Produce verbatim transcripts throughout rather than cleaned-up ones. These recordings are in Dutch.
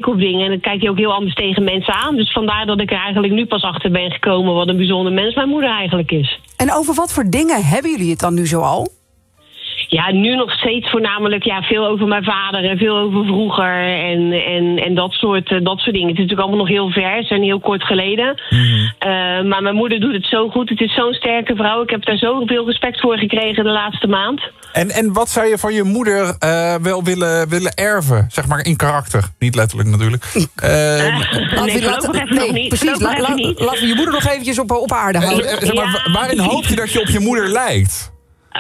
kijken op dingen. En dan kijk je ook heel anders tegen mensen aan. Dus vandaar dat ik er eigenlijk nu pas achter ben gekomen wat een bijzonder mens mijn moeder eigenlijk is. En over wat voor dingen hebben jullie het dan nu zoal? Ja, nu nog steeds voornamelijk ja, veel over mijn vader en veel over vroeger en, en, en dat, soort, uh, dat soort dingen. Het is natuurlijk allemaal nog heel vers en heel kort geleden. Mm-hmm. Uh, maar mijn moeder doet het zo goed. Het is zo'n sterke vrouw. Ik heb daar zoveel respect voor gekregen de laatste maand. En, en wat zou je van je moeder uh, wel willen, willen erven? Zeg maar in karakter. Niet letterlijk natuurlijk. Uh, uh, nee, laten we even nog niet. Precies, la, la, laten we je moeder nog eventjes op, op aarde houden. Uh, zeg maar, ja. Waarin hoop je dat je op je moeder lijkt?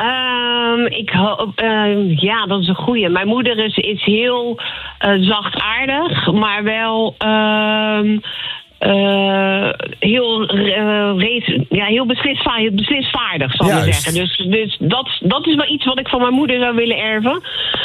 Um, ik hoop, uh, ja, dat is een goeie. Mijn moeder is, is heel uh, zachtaardig, maar wel uh, uh, heel, uh, race, ja, heel beslisvaardig, beslisvaardig zal ik maar zeggen. Dus, dus dat, dat is wel iets wat ik van mijn moeder zou willen erven.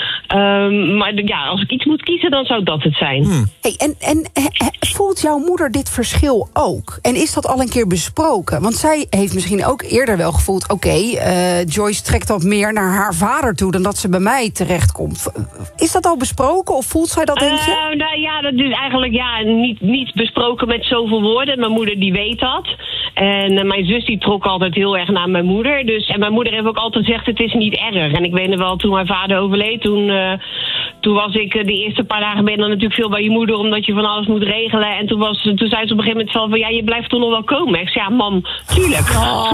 Um, maar ja, als ik iets moet kiezen, dan zou dat het zijn. Hmm. Hey, en, en he, voelt jouw moeder dit verschil ook? En is dat al een keer besproken? Want zij heeft misschien ook eerder wel gevoeld... oké, okay, uh, Joyce trekt wat meer naar haar vader toe... dan dat ze bij mij terechtkomt. Is dat al besproken of voelt zij dat, denk je? Uh, nou ja, dat is eigenlijk ja, niet, niet besproken met zoveel woorden. Mijn moeder die weet dat. En uh, mijn zus die trok altijd heel erg naar mijn moeder. Dus, en mijn moeder heeft ook altijd gezegd, het is niet erg. En ik weet nog wel, toen mijn vader overleed... toen uh, Uh, toen was ik uh, de eerste paar dagen ben je dan natuurlijk veel bij je moeder... omdat je van alles moet regelen. En toen, was, toen zei ze op een gegeven moment van... van ja, je blijft toch nog wel komen. Ik zei, ja, mam, tuurlijk.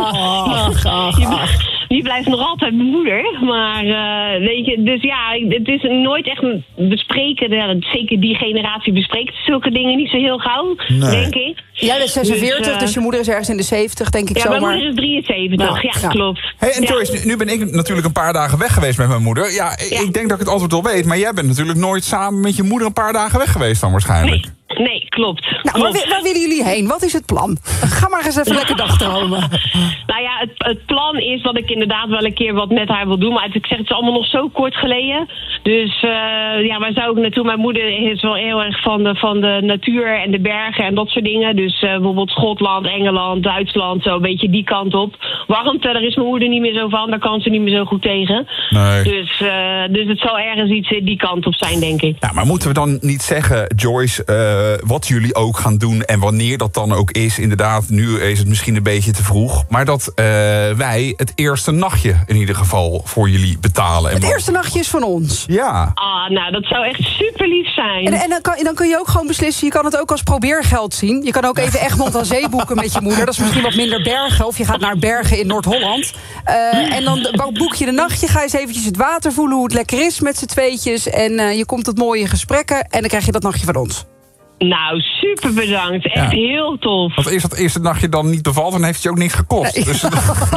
Oh, je, je blijft nog altijd mijn moeder. Maar uh, weet je, dus ja, het is nooit echt bespreken. Ja, zeker die generatie bespreekt zulke dingen niet zo heel gauw, nee. denk ik. Jij bent zesenveertig, dus, uh, dus je moeder is ergens in de zeventig, denk ik ja, zo. Ja, mijn maar... moeder is drieënzeventig, nou, ja, ja, klopt. Hey, en Joyce, ja. nu, nu ben ik natuurlijk een paar dagen weg geweest met mijn moeder. Ja, ja, ik denk dat ik het antwoord al weet, maar jij bent natuurlijk nooit samen met je moeder een paar dagen weg geweest dan waarschijnlijk. Nee. Nee, klopt. Nou, klopt. Waar, waar willen jullie heen? Wat is het plan? Ga maar eens even lekker dagdromen. Nou ja, het, het plan is dat ik inderdaad wel een keer wat met haar wil doen. Maar ik zeg, het is allemaal nog zo kort geleden. Dus uh, ja, waar zou ik naartoe? Mijn moeder is wel heel erg van de, van de natuur en de bergen en dat soort dingen. Dus uh, bijvoorbeeld Schotland, Engeland, Duitsland, zo een beetje die kant op. Warmte, daar is mijn moeder niet meer zo van. Daar kan ze niet meer zo goed tegen. Nee. Dus, uh, dus het zal ergens iets die kant op zijn, denk ik. Ja, maar moeten we dan niet zeggen, Joyce... Uh, wat jullie ook gaan doen en wanneer dat dan ook is. Inderdaad, nu is het misschien een beetje te vroeg. Maar dat uh, wij het eerste nachtje in ieder geval voor jullie betalen. En het eerste nachtje is van ons. Ja. Ah, nou, dat zou echt super lief zijn. En, en dan, kan, dan kun je ook gewoon beslissen, je kan het ook als probeergeld zien. Je kan ook even Egmond aan Zee boeken met je moeder. Dat is misschien wat minder bergen. Of je gaat naar bergen in Noord-Holland. Uh, en dan boek je een nachtje, ga je eens eventjes het water voelen... hoe het lekker is met z'n tweetjes. En uh, je komt tot mooie gesprekken. En dan krijg je dat nachtje van ons. Nou, super bedankt. Echt ja. heel tof. Want is dat eerste nachtje dan niet bevalt, dan heeft het je ook niks gekost. Nee. Dus...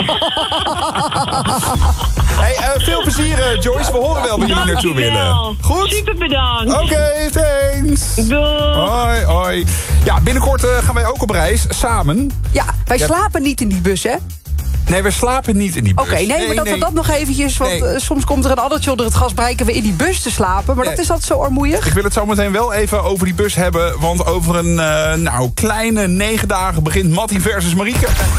hey, uh, veel plezier, uh, Joyce. We horen wel waar jullie naartoe willen. Goed? Super bedankt. Oké, okay, thanks. Doei. Hoi, hoi. Ja, binnenkort uh, gaan wij ook op reis, samen. Ja, wij ja. slapen niet in die bus, hè? Nee, we slapen niet in die bus. Oké, okay, nee, nee, maar dat nee. we dat nog eventjes... want nee. uh, soms komt er een addertje onder het gas, bereiken we in die bus te slapen. Maar nee. dat is altijd zo armoeig. Ik wil het zo meteen wel even over die bus hebben... want over een uh, nou, kleine negen dagen begint Mattie versus Marieke.